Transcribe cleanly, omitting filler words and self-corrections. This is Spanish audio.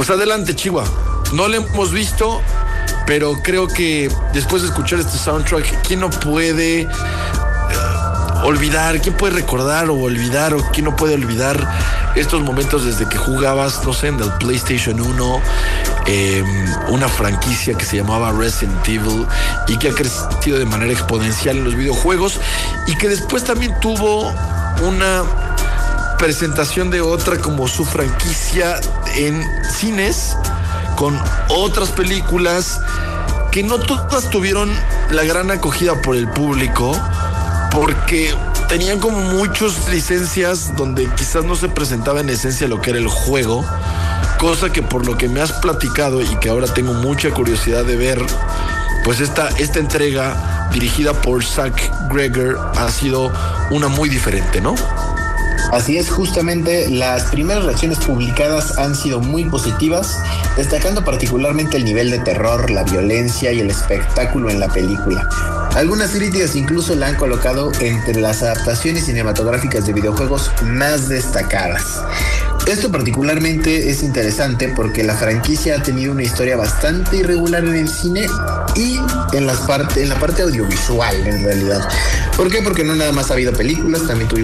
Pues adelante, Chihuahua. No lo hemos visto, pero creo que después de escuchar este soundtrack, ¿quién no puede olvidar? ¿Quién puede recordar o olvidar? ¿O quién no puede olvidar estos momentos desde que jugabas, no sé, en el PlayStation 1, una franquicia que se llamaba Resident Evil y que ha crecido de manera exponencial en los videojuegos y que después también tuvo una presentación de otra como su franquicia en cines con otras películas que no todas tuvieron la gran acogida por el público porque tenían como muchas licencias donde quizás no se presentaba en esencia lo que era el juego, cosa que por lo que me has platicado y que ahora tengo mucha curiosidad de ver, pues esta entrega dirigida por Zack Greger ha sido una muy diferente, ¿no? Así es, justamente las primeras reacciones publicadas han sido muy positivas, destacando particularmente el nivel de terror, la violencia y el espectáculo en la película. Algunas críticas incluso la han colocado entre las adaptaciones cinematográficas de videojuegos más destacadas. Esto particularmente es interesante porque la franquicia ha tenido una historia bastante irregular en el cine y en la parte audiovisual en realidad. ¿Por qué? Porque no nada más ha habido películas, también tuvimos